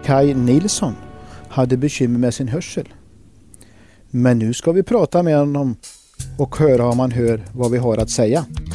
Kai Nilsson hade bekymmer med sin hörsel. Men nu ska vi prata med honom och höra om han hör vad vi har att säga.